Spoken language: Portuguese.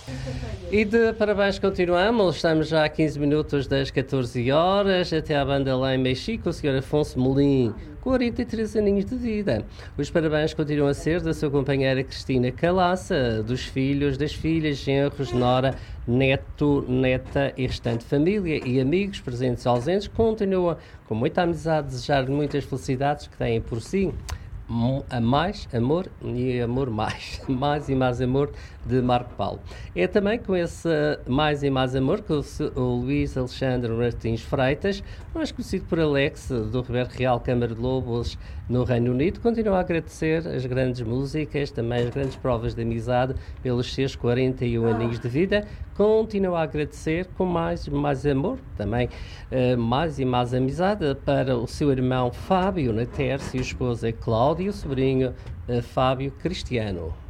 E de parabéns continuamos, estamos já a 15 minutos das 14 horas, até à banda lá em Mexico, o Sr. Afonso Melim, 43 aninhos de vida. Os parabéns continuam a ser da sua companheira Cristina Calaça, dos filhos, das filhas, genros, nora, neto, neta e restante família e amigos presentes e ausentes. Continua com muita amizade, desejar muitas felicidades que têm por si. A mais amor e amor mais, mais e mais amor de Marco Paulo. É também com esse mais e mais amor que o Luís Alexandre Martins Freitas, mais conhecido por Alex, do Ribeiro Real Câmara de Lobos no Reino Unido, continua a agradecer as grandes músicas, também as grandes provas de amizade pelos seus 41 aninhos de vida. Continua a agradecer com mais e mais amor, também mais e mais amizade para o seu irmão Fábio na Tércia e a esposa Cláudia e o sobrinho Fábio Cristiano.